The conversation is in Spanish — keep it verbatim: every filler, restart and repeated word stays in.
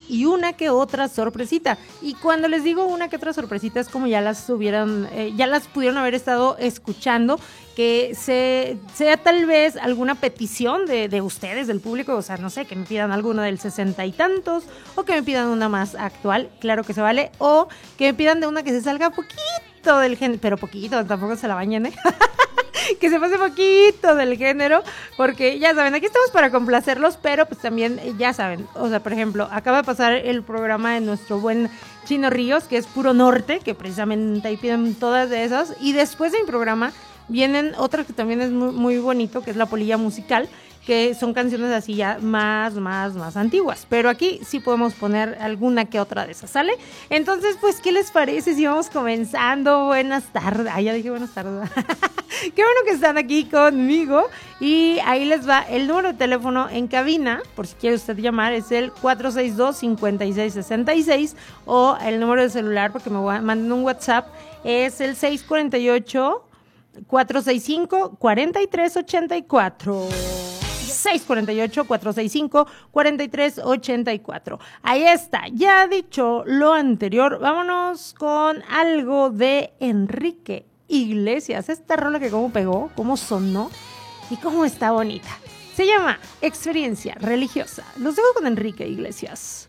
y una que otra sorpresita. Y cuando les digo una que otra sorpresita es como ya las hubieran, eh, ya las pudieron haber estado escuchando, que se, sea tal vez alguna petición de, de ustedes, del público, o sea, no sé, que me pidan alguna del sesenta y tantos, o que me pidan una más actual, claro que se vale, o que me pidan de una que se salga poquito del género, pero poquito, tampoco se la bañen, ¿eh? Que se pase poquito del género, porque ya saben, aquí estamos para complacerlos, pero pues también ya saben, o sea, por ejemplo, acaba de pasar el programa de nuestro buen Chino Ríos, que es puro norte, que precisamente ahí piden todas de esas, y después de mi programa vienen otras que también es muy, muy bonito, que es la polilla musical, que son canciones así ya más, más, más antiguas, pero aquí sí podemos poner alguna que otra de esas, ¿sale? Entonces, pues, ¿qué les parece si vamos comenzando? Buenas tardes, ah, ya dije buenas tardes. Qué bueno que están aquí conmigo, y ahí les va el número de teléfono en cabina, por si quiere usted llamar, es el cuatro seis dos, cinco seis seis seis, o el número de celular, porque me manden un WhatsApp, es el seis cuatro ocho, cuatro seis cinco, cuatro tres ocho cuatro. seis cuatro ocho, cuatro seis cinco, cuatro tres ocho cuatro. Ahí está. Ya dicho lo anterior, vámonos con algo de Enrique Iglesias. Esta rola que cómo pegó, cómo sonó y cómo está bonita. Se llama Experiencia Religiosa. Los dejo con Enrique Iglesias.